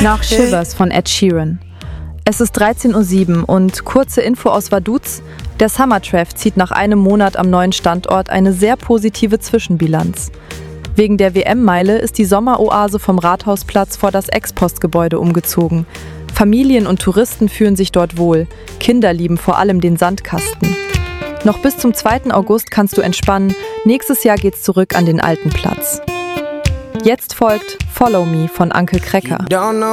Nach Shivers von Ed Sheeran. Es ist 13:07 Uhr und kurze Info aus Vaduz: Der Summertreff zieht nach einem Monat am neuen Standort eine sehr positive Zwischenbilanz. Wegen der WM-Meile ist die Sommeroase vom Rathausplatz vor das Ex-Post-Gebäude umgezogen. Familien und Touristen fühlen sich dort wohl. Kinder lieben vor allem den Sandkasten. Noch bis zum 2. August kannst du entspannen. Nächstes Jahr geht's zurück an den alten Platz. Jetzt folgt Follow Me von Uncle Cracker.